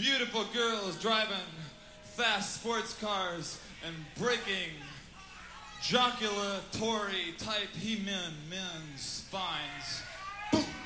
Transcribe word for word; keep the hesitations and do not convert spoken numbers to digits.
beautiful girls driving fast sports cars and breaking joculatory type he-men men's spines.